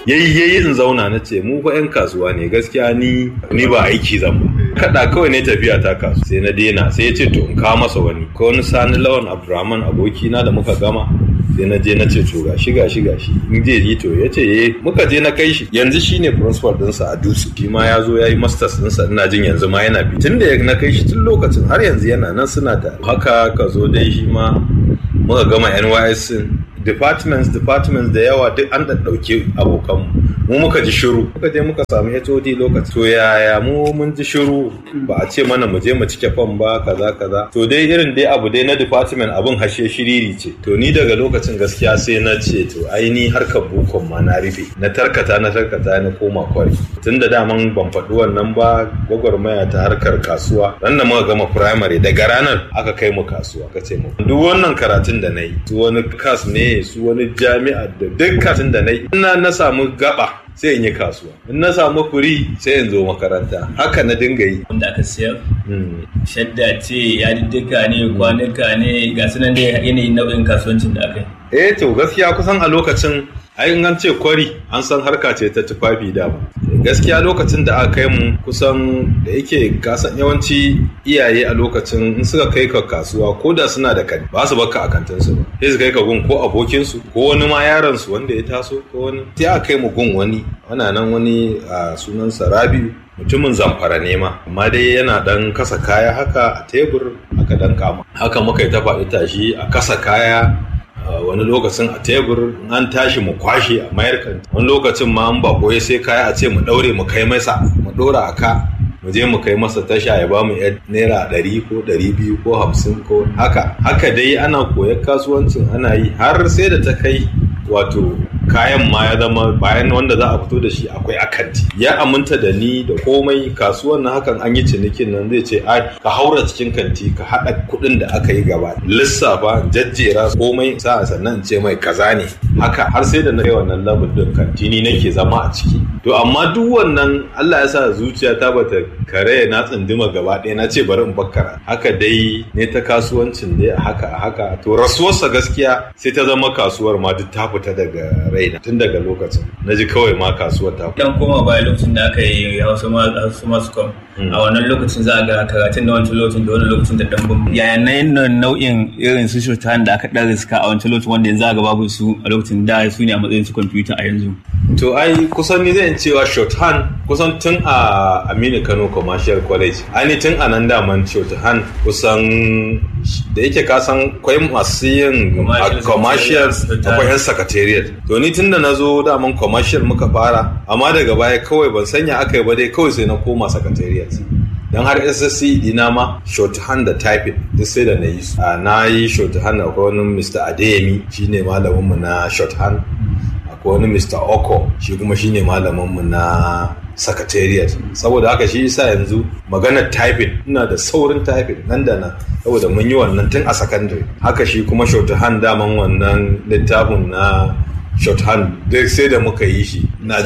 yayi in zauna na ce mu fa 'yan kasuwa ne gaskiya ni ba aiki zan ba kada kawai ne tafiya ta kasu sai na daina sai ya ce to in kawo masa wani ko wani Sani Lawan Abdurrahman abokina da muka gama sai na je na ce to gashi in je yi to ya ce muka je na kai shi yanzu shine principal dinsa a Dutse shi ma ya zo ya yi masters dinsa ina jin yanzu ma yana bi tun da na kai shi tun lokacin har yanzu yana nan suna da haka ka zo dai shi ma muka gama NYS departments da yawa duk an ɗauke abokanmu mu muka ji shiru muka je muka samu HOD lokaci to yaya mu mun ji shiru ba a ce mana mu je mu cike fam ba kaza to dai irin dai abu dai na department abun hashe shiriri ce to ni daga lokacin gaskiya sai na ce to ai ni harkar bukon ma na rufe na tarkata na koma kwari tunda daman ban faɗi wannan ba gwagwarmaya ta harkar kasuwa ran da muka gama primary daga ranar aka kai mu kasuwa ka ce mu duk wannan karatun da na yi su wani kas ne su wani jami'a da duk karatun da na yi na samu gaba sai in yi kasuwa in na samu furi sai in zo makaranta haka na dinga yi wanda aka siyar shadda ce yadiddika ne kwanuka ne ga sunan da yanayin nau'in kasuwancin da aka yi to gaskiya kusan a lokacin ai an ce kwari an san harka ce ta tufafi da ba gaskiya lokacin da aka kai mu kusan da yake kasan yawanci iyaye a lokacin in suka kai ka kasuwa ko da suna da kani ba su baka a kantinsu ba sai su kai ka gun ko abokinsu ko wani ma yaron su wanda ya taso ko wani sai aka kai mu gun wani a sunansa Rabi'u mutumin Zamfara ne ma amma dai yana dan kasa kaya haka a tebur aka dan kama haka muka yi ta faɗi tashi a kasa kaya wani lokacin a tebur an tashi mu kwashe a mayar kan wani lokacin ma an bako ya sai kaya a ce mu daure mu kai masa mu dora a ka mu je mu kai masa tasha ya bamu naira 100 ko 200 ko 50 ko haka dai ana koyar kasuwancin ana yi har sai da ta kai wato kayan ma ya zama bayan wanda za a fito da shi akwai akanti ya aminta da ni da komai kasuwan nan hakan an yi cinikin nan zai ce ai ka haura cikin kanti ka haɗa kuɗin da aka yi gaba lissafa jajjera komai sannan ce mai kaza ne haka har sai da na kai wannan level din kanti ni nake zama a ciki to amma duk wannan Allah ya sa zuciya ta bata kare na tsinduma gaba ɗaya na ce bari in bakkara haka dai ne ta kasuwancin dai haka to rasuwarsa gaskiya sai ta zama kasuwar ma duk ta fita daga raina tun daga lokacin na ji kawai ma kasuwar ta dan koma bayan lokacin da aka yi Hausa masu kom a wannan lokacin za a ga karatun da wancan lokacin da wani lokacin da dan bambu yayin nau'in irin su shorthand da aka dan riska a wancan lokacin wanda yanzu ga babu su a lokacin da su ne a matsayin su computer a yanzu to ai kusan ni zan cewa shorthand kusan tun a Aminu Kano Commercial College ai tun a nan daman shorthand kusan da yake kasan kwai masu yin commercial akwai yan secretariat to ni tun da na zo daman commercial muka fara amma daga baya kawai ban sanya aka yi ba dai kawai sai na koma secretariat don har SSC dina ma shorthand da typing duk sai da na yi shorthand akwai wani Mr. Adeyemi shine malaminmu na shorthand akwai wani Mr. Oko shi kuma shine malaminmu na secretariat saboda haka shi yasa yanzu maganar typing ina da saurin typing nan da nan saboda mun yi wannan tun a secondary haka shi kuma shorthand daman wannan littafin na shorthand duk sai da muka yi shi na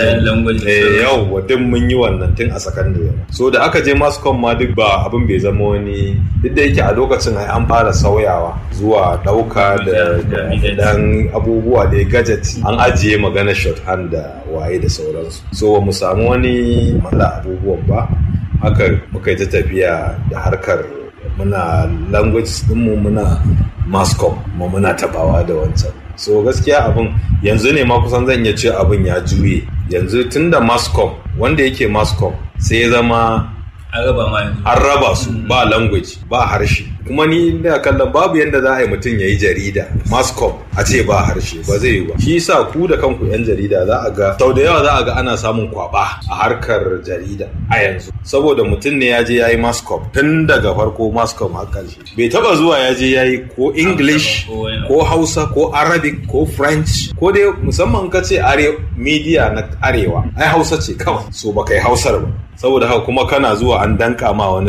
yau duk mun yi wannan tun a secondary so da aka je mascom ma duk ba abin bai zama wani duk da yake a lokacin ai an fara sauyawa zuwa dauka da dan abubuwa da gadget an ajiye magana shorthand da waye da sauransu so mu samu wani mala abubuwan ba haka muka yi ta tafiya da harkar muna language dinmu muna mascom mu muna tabawa da wancan so gaskiya abin yanzu ne ma kusan zan iya ce abin ya juye yanzu tunda mascom wanda yake mascom sai ya zama an raba su ba language ba harshe kuma ni ina kallon babu yanda za a yi mutum ya yi jarida mascom a ce ba harshe ba zai yi ba shi yasa ku da kanku yan jarida za a ga sau da yawa za a ga ana samun kwaba a harkar jarida a yanzu saboda mutum ne ya je ya yi mascom tun daga farko mascom har ƙarshe bai taba zuwa ya je ya yi ko english ko hausa ko arabic ko french ko dai musamman ka ce media na arewa ai hausa ce kawai so ba kai hausar ba saboda haka kuma kana zuwa an danka ma wani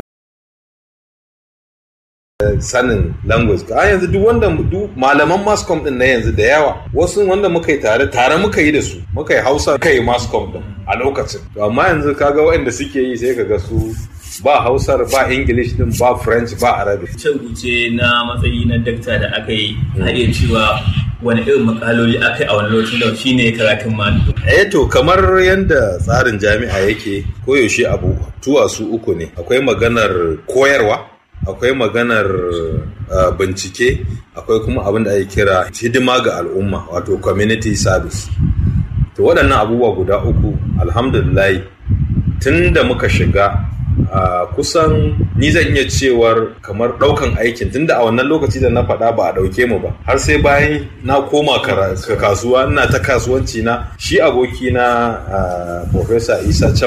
sanin language a yanzu duk malaman mascom din na yanzu da yawa wasu wanda muka yi tare muka yi da su muka yi hausa muka yi mascom din a lokacin to amma yanzu kaga waɗanda suke yi sai kaga su ba hausar ba english din ba french ba arabic rubuce na matsayi na dakta da aka yi a iya cewa wani irin makaloli aka yi a wani lokacin da shi ne karatun ma. To kamar yadda tsarin jami'a yake koyaushe abu su uku ne. Akwai maganar koyarwa, akwai maganar bincike, akwai kuma abin da ake kira hidima ga al'umma wato community service. To waɗannan abubuwa guda uku alhamdulillah tun da muka shiga kusan ni zan iya cewar kamar ɗaukan aikin tunda a wannan lokaci da na faɗa ba a ɗauke mu ba har sai bayan na koma kasuwa ina ta kasuwanci na shi aboki na Professor Isa